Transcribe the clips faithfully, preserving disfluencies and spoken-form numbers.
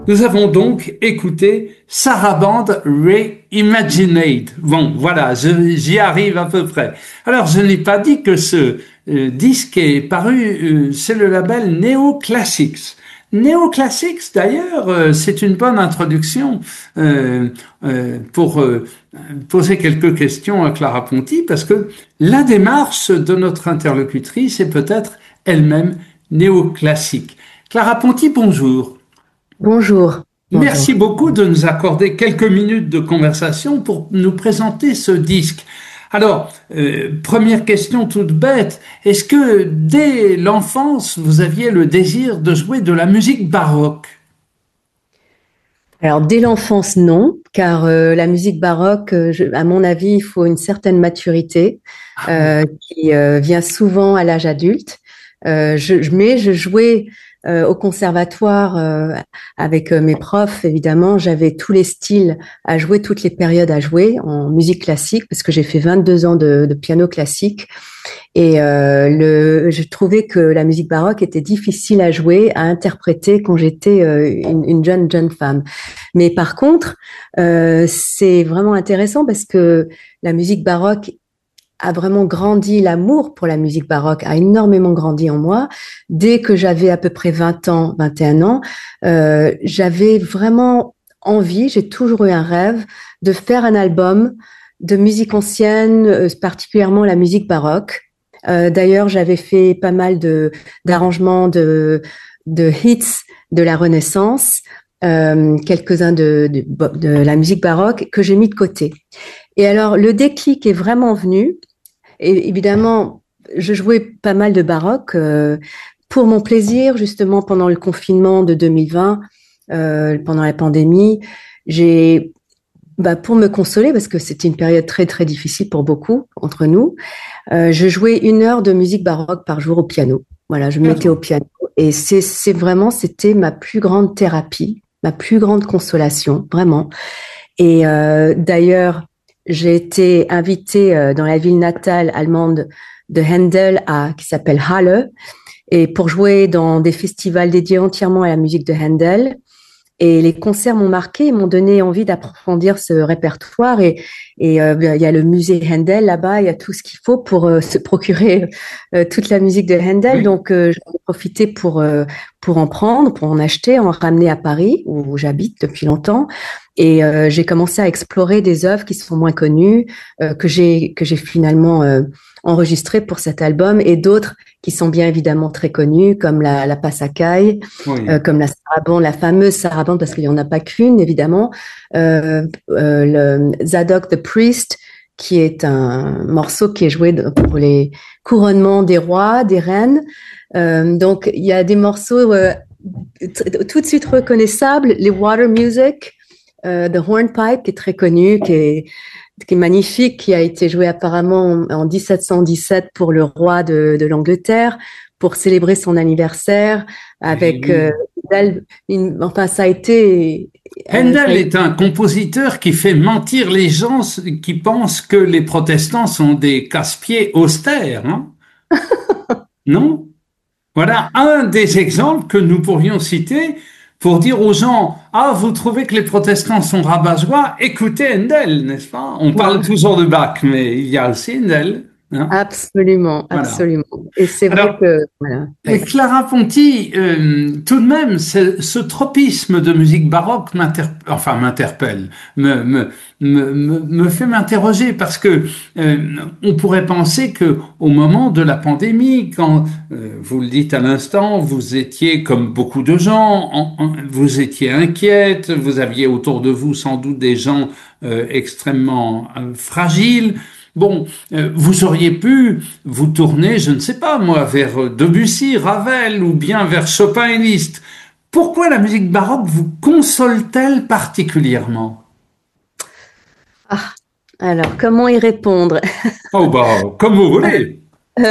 Nous avons donc écouté Sarabande Reimagined. Bon, voilà, je- j'y arrive à peu près. Alors, je n'ai pas dit que ce euh, disque est paru, euh, c'est le label Neoclassics. Neoclassics, d'ailleurs, euh, c'est une bonne introduction euh, euh, pour euh, poser quelques questions à Clara Ponti, parce que la démarche de notre interlocutrice est peut-être elle-même néoclassique. Clara Ponti, bonjour. Bonjour, Merci bonjour. beaucoup de nous accorder quelques minutes de conversation pour nous présenter ce disque. Alors, euh, première question toute bête, est-ce que dès l'enfance, vous aviez le désir de jouer de la musique baroque? Alors, dès l'enfance, non, car euh, la musique baroque, euh, je- à mon avis, il faut une certaine maturité Ah oui. euh, qui euh, vient souvent à l'âge adulte. Euh, je, je- mais je jouais euh, au conservatoire euh, avec euh, mes profs, évidemment. J'avais tous les styles à jouer, toutes les périodes à jouer en musique classique, parce que j'ai fait vingt-deux ans de, de piano classique. Et euh, le, je trouvais que la musique baroque était difficile à jouer, à interpréter quand j'étais euh, une, une jeune jeune femme. Mais par contre, euh, c'est vraiment intéressant parce que la musique baroque a vraiment grandi, l'amour pour la musique baroque a énormément grandi en moi. Dès que j'avais à peu près vingt ans, vingt et un ans, euh, j'avais vraiment envie, j'ai toujours eu un rêve de faire un album de musique ancienne, euh, particulièrement la musique baroque. Euh, d'ailleurs, j'avais fait pas mal de d'arrangements de de hits de la Renaissance, euh, quelques-uns de, de de la musique baroque que j'ai mis de côté. Et alors, le déclic est vraiment venu. Et évidemment, je jouais pas mal de baroque euh, pour mon plaisir, justement pendant le confinement de deux mille vingt, euh, pendant la pandémie. J'ai, bah, pour me consoler, parce que c'était une période très très difficile pour beaucoup entre nous, euh, je jouais une heure de musique baroque par jour au piano. Voilà, je me mettais au D'accord. piano et c'est c'est vraiment c'était ma plus grande thérapie, ma plus grande consolation, vraiment. Et euh, d'ailleurs, j'ai été invitée euh, dans la ville natale allemande de Handel, à, qui s'appelle Halle, et pour jouer dans des festivals dédiés entièrement à la musique de Handel. Et les concerts m'ont marqué et m'ont donné envie d'approfondir ce répertoire. Et, et euh, il y a le musée Handel là-bas, il y a tout ce qu'il faut pour euh, se procurer euh, toute la musique de Handel. Oui. Donc, euh, j'en ai profité pour, euh, pour en prendre, pour en acheter, en ramener à Paris, où j'habite depuis longtemps. Et euh, j'ai commencé à explorer des œuvres qui sont moins connues, euh, que j'ai que j'ai finalement euh, enregistrées pour cet album, et d'autres qui sont bien évidemment très connues, comme la, la Passacaille, euh, Oui. comme la sarabande, la fameuse sarabande, parce qu'il n'y en a pas qu'une, évidemment, euh, euh, le Zadok the Priest, qui est un morceau qui est joué pour les couronnements des rois, des reines. Euh, donc, il y a des morceaux euh, tout de suite reconnaissables, les Water Music, euh, The Hornpipe, qui est très connu, qui est, qui est magnifique, qui a été joué apparemment en, en dix-sept cent dix-sept pour le roi de, de l'Angleterre, pour célébrer son anniversaire, Eh avec euh, oui. une, enfin ça a été, euh, ça a Handel été est un compositeur qui fait mentir les gens qui pensent que les protestants sont des casse-pieds austères, hein. Non? Voilà un des exemples que nous pourrions citer pour dire aux gens, ah, vous trouvez que les protestants sont rabat-joie? Écoutez Handel, n'est-ce pas? On parle wow, toujours de Bach, mais il y a aussi Handel, hein. absolument, Voilà. absolument. Et c'est vrai Alors, que voilà, et ouais. Clara Ponti, euh, tout de même, ce, ce tropisme de musique baroque m'interpelle, enfin m'interpelle, me, me, me, me, me fait m'interroger parce que euh, on pourrait penser que au moment de la pandémie, quand euh, vous le dites à l'instant, vous étiez comme beaucoup de gens, en- en- vous étiez inquiète, vous aviez autour de vous sans doute des gens euh, extrêmement euh, fragiles. Bon, euh, vous auriez pu vous tourner, je ne sais pas moi, vers Debussy, Ravel ou bien vers Chopin et Liszt. Pourquoi la musique baroque vous console-t-elle particulièrement? Ah, alors comment y répondre? Oh bah, comme vous voulez.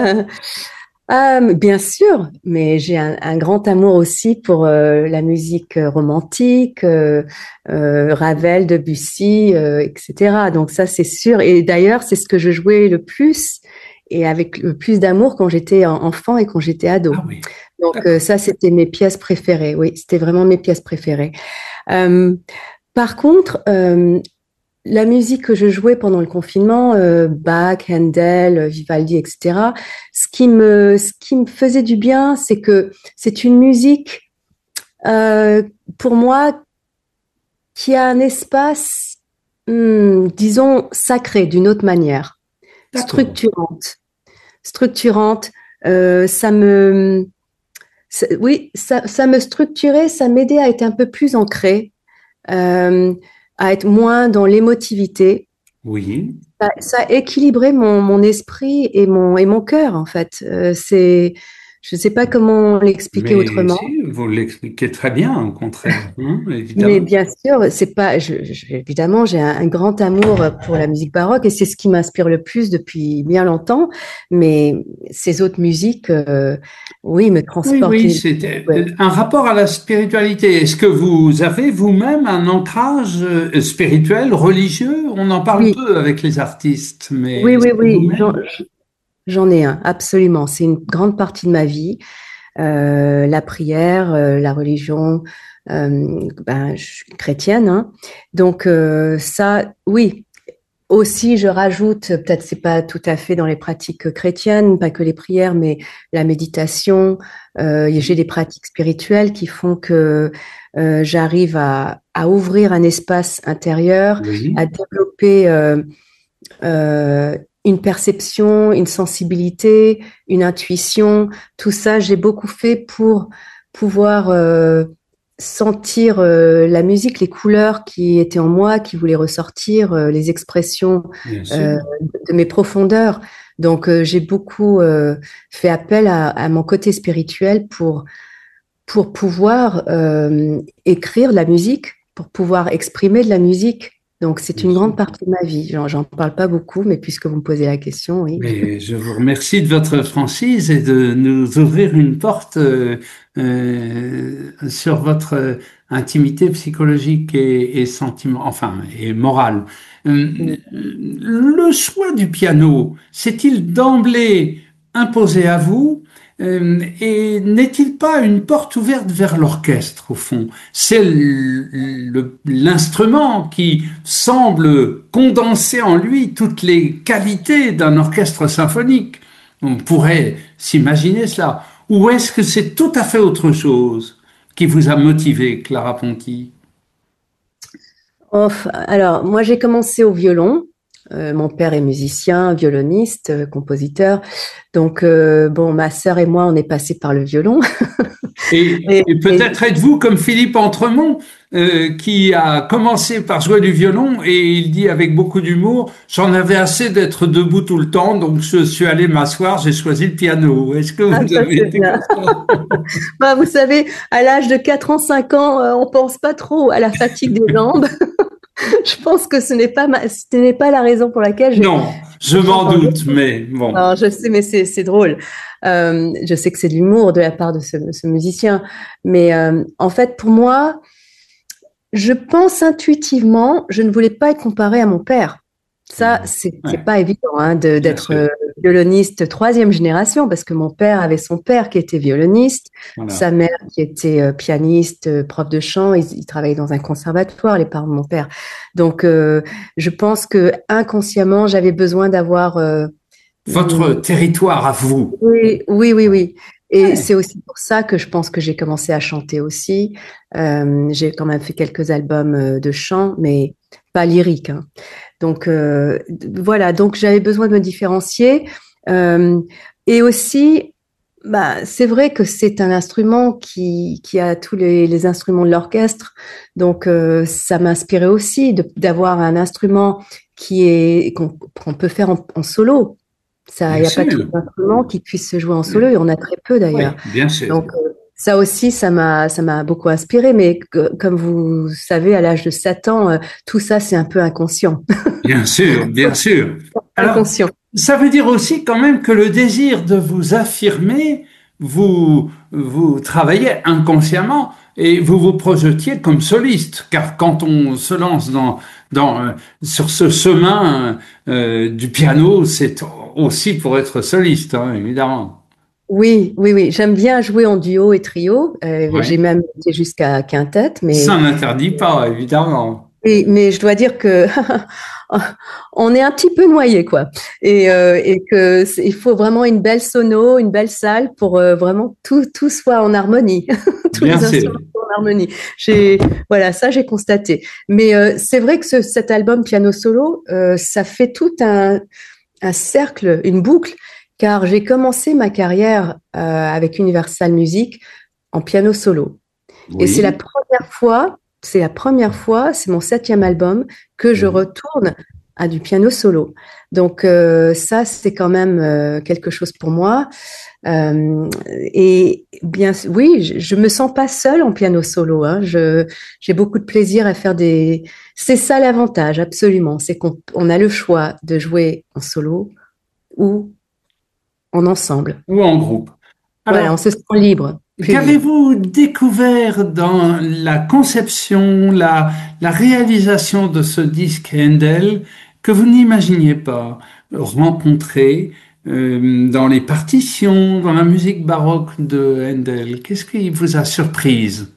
Ah, mais bien sûr, mais j'ai un, un grand amour aussi pour euh, la musique euh, romantique, euh, euh, Ravel, Debussy, euh, et cetera. Donc ça, c'est sûr. Et d'ailleurs, c'est ce que je jouais le plus et avec le plus d'amour quand j'étais en- enfant et quand j'étais Ah ado. oui. Donc euh, D'accord. ça, c'était mes pièces préférées. Oui, c'était vraiment mes pièces préférées. Euh, Par contre, euh, la musique que je jouais pendant le confinement, euh, Bach, Handel, Vivaldi, et cetera, ce qui me, ce qui me faisait du bien, c'est que c'est une musique, euh, pour moi, qui a un espace, hmm, disons, sacré d'une autre manière, D'accord. structurante. Structurante, euh, ça me, ça- oui, ça, ça me structurait, ça m'aidait à être un peu plus ancré, euh, à être moins dans l'émotivité. Oui. Ça, ça équilibrait mon, mon esprit et mon, et mon cœur, en fait. Euh, c'est, je ne sais pas comment l'expliquer Mais autrement. si, vous l'expliquez très bien, au contraire, hein, Mais évidemment. bien sûr, c'est pas, je, je- évidemment, j'ai un, un grand amour pour la musique baroque et c'est ce qui m'inspire le plus depuis bien longtemps. Mais ces autres musiques, euh, oui, me Oui, transportent. oui, Et- c'est ouais. euh, un rapport à la spiritualité. Est-ce que vous avez vous-même un ancrage euh, spirituel, religieux? On en parle Oui, peu avec les artistes, mais oui, est-ce oui, que oui, j'en, vous-même? j'en ai un, absolument. C'est une grande partie de ma vie. Euh, la prière, euh, la religion, euh, ben, je suis chrétienne, hein. Donc euh, ça, oui. Aussi, je rajoute, peut-être c'est pas tout à fait dans les pratiques chrétiennes, pas que les prières, mais la méditation. Euh, j'ai des pratiques spirituelles qui font que euh, j'arrive à, à ouvrir un espace intérieur, Oui, à développer euh, euh, une perception, une sensibilité, une intuition. Tout ça, j'ai beaucoup fait pour pouvoir euh, sentir euh, la musique, les couleurs qui étaient en moi, qui voulaient ressortir, euh, les expressions bien sûr. euh, de mes profondeurs. Donc, euh, j'ai beaucoup euh, fait appel à, à mon côté spirituel pour, pour pouvoir euh, écrire de la musique, pour pouvoir exprimer de la musique. Donc, c'est Bien une sûr. grande partie de ma vie. J'en, j'en parle pas beaucoup, mais puisque vous me posez la question, oui. Mais je vous remercie de votre franchise et de nous ouvrir une porte euh, euh, sur votre euh, intimité psychologique et, et sentiment, enfin, et morale. Euh, le choix du piano, s'est-il d'emblée imposé à vous? Euh, et n'est-il pas une porte ouverte vers l'orchestre, au fond? C'est l- le- l'instrument qui semble condenser en lui toutes les qualités d'un orchestre symphonique. On pourrait s'imaginer cela. Ou est-ce que c'est tout à fait autre chose qui vous a motivé, Clara Ponty? Off. Alors, moi, j'ai commencé au violon. Euh, mon père est musicien, violoniste, euh, compositeur. Donc, euh, bon, ma sœur et moi, on est passé par le violon. Et, Et, et et- peut-être êtes-vous comme Philippe Entremont, euh, qui a commencé par jouer du violon et il dit avec beaucoup d'humour, j'en avais assez d'être debout tout le temps, donc je suis allé m'asseoir, j'ai choisi le piano. Est-ce que ah, vous ça, avez c'est été bien. comme ça? Bah, vous savez, à l'âge de quatre ans, cinq ans, euh, on pense pas trop à la fatigue des jambes. Je pense que ce n'est pas ma- ce n'est pas la raison pour laquelle j'ai Non, je j'ai m'en changé. doute, mais bon. Non, je sais, mais c'est c'est drôle. Euh, je sais que c'est de l'humour de la part de ce, ce musicien, mais euh, en fait, pour moi, je pense intuitivement, je ne voulais pas être comparée à mon père. Ça, c'est c'est Ouais, pas évident hein, de- bien d'être sûr. euh, violoniste troisième génération, parce que mon père avait son père qui était violoniste, Voilà. sa mère qui était euh, pianiste, euh, prof de chant. Ils, ils travaillaient dans un conservatoire, les parents de mon père. Donc, euh, je pense que inconsciemment, j'avais besoin d'avoir euh, Votre territoire à vous. oui, oui, oui, oui. Et Ouais, c'est aussi pour ça que je pense que j'ai commencé à chanter aussi. Euh, j'ai quand même fait quelques albums euh, de chant, mais pas lyrique, hein. Donc euh, voilà, donc j'avais besoin de me différencier. Euh, et aussi, bah, c'est vrai que c'est un instrument qui, qui a tous les, les instruments de l'orchestre. Donc euh, ça m'inspirait aussi de- d'avoir un instrument qui est qu'on qu'on peut faire en, en solo. Ça, il bien n'y a pas tous sûr. les instruments qui puissent se jouer en solo, et on a très peu d'ailleurs. Oui, bien sûr. Donc euh, ça aussi, ça m'a, ça m'a beaucoup inspiré. Mais que- comme vous savez, à l'âge de sept ans, euh, tout ça, c'est un peu inconscient. Bien sûr, bien sûr. Alors, Inconscient. ça veut dire aussi quand même que le désir de vous affirmer, vous, vous travaillez inconsciemment et vous vous projetiez comme soliste. Car quand on se lance dans, dans, euh, sur ce chemin euh, du piano, c'est aussi pour être soliste, hein, évidemment. Oui, oui, oui. J'aime bien jouer en duo et trio. Euh, j'ai Ouais. même été jusqu'à quintette, mais Ça n'interdit pas, évidemment. Et- mais je dois dire que on est un petit peu noyé, quoi. Et, euh, et que c'est- il faut vraiment une belle sono, une belle salle pour euh, vraiment tout tout soit en harmonie, tous Bien les sûr. instruments soient en harmonie. J'ai voilà, ça j'ai constaté. Mais euh, c'est vrai que ce- cet album piano solo, euh, ça fait tout un un cercle, une boucle, car j'ai commencé ma carrière euh, avec Universal Music en piano solo. Et c'est la Oui. première fois, c'est la première fois, c'est mon septième album, que je Oui. retourne à du piano solo. Donc euh, ça, c'est quand même euh, quelque chose pour moi. Euh, et bien, oui, je, je me sens pas seule en piano solo. Hein. Je, j'ai beaucoup de plaisir à faire des. C'est ça l'avantage, absolument, c'est qu'on on a le choix de jouer en solo ou en ensemble. Ou en groupe. Voilà, Alors, on se sent libre, plus libre. qu'avez-vous découvert dans la conception, la, la réalisation de ce disque Handel que vous n'imaginiez pas rencontrer euh, dans les partitions, dans la musique baroque de Handel? Qu'est-ce qui vous a surprise?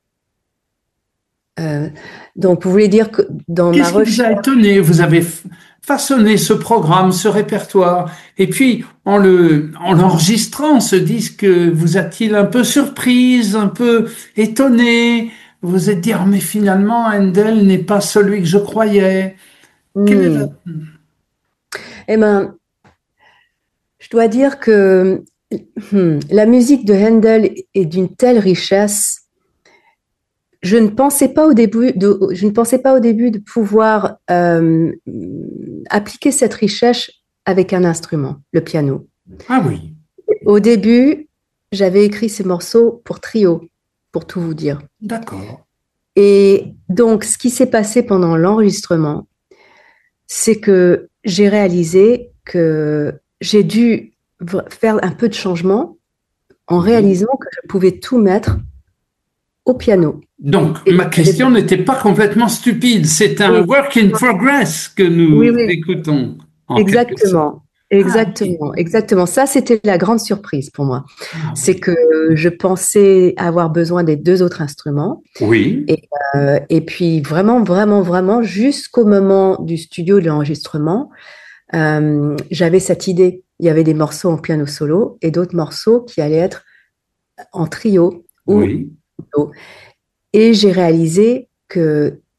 Euh, donc, vous voulez dire que dans ma Qu'est-ce qui vous recherche, a étonné? Vous avez f- façonné ce programme, ce répertoire, et puis en le, en l'enregistrant, ce disque vous a-t-il un peu surprise, un peu étonné? Vous vous êtes dit, ah, mais finalement, Handel n'est pas celui que je croyais. Quelle est la... hmm, eh ben, je dois dire que hmm, la musique de Handel est d'une telle richesse. Je ne pensais pas au début de, je ne pensais pas au début de pouvoir euh, appliquer cette richesse avec un instrument, le piano. Ah oui, Au début, j'avais écrit ces morceaux pour trio, pour tout vous dire. d'accord. Et donc, ce qui s'est passé pendant l'enregistrement, c'est que j'ai réalisé que j'ai dû faire un peu de changement en Oui. réalisant que je pouvais tout mettre au piano. Donc, Et ma question n'était pas complètement stupide. C'est un oui, work in progress que oui, nous oui, écoutons, en quelque sorte. exactement. Ah oui. Exactement, exactement. Ça, c'était la grande surprise pour moi. Ah C'est oui. que je pensais avoir besoin des deux autres instruments. Oui. Et, euh, et puis, vraiment, vraiment, vraiment, jusqu'au moment du studio de l'enregistrement, euh, j'avais cette idée. Il y avait des morceaux en piano solo et d'autres morceaux qui allaient être en trio ou Oui. duo. Et j'ai réalisé que